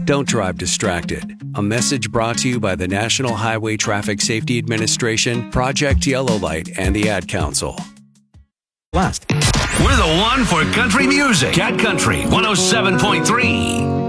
Don't drive distracted. A message brought to you by the National Highway Traffic Safety Administration, Project Yellow Light, and the Ad Council. We're the one for country music. Cat Country 107.3.